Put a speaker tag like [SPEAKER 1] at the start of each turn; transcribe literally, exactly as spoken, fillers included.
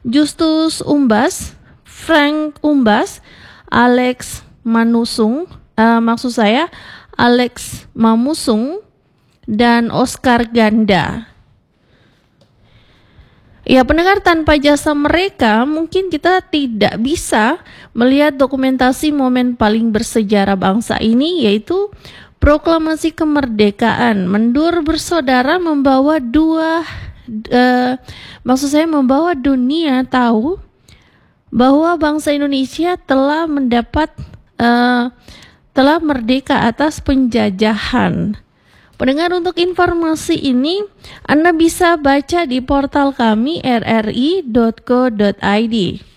[SPEAKER 1] Justus Umbas, Frank Umbas, Alex Manusung, uh, maksud saya Alex Mamusung, dan Oscar Ganda. Ya, pendengar, tanpa jasa mereka mungkin kita tidak bisa melihat dokumentasi momen paling bersejarah bangsa ini, yaitu proklamasi kemerdekaan. Mendur bersaudara membawa dua, uh, maksud saya membawa dunia tahu bahwa bangsa Indonesia telah mendapat, uh, telah merdeka atas penjajahan. Pendengar, untuk informasi ini Anda bisa baca di portal kami r r i dot co dot i d.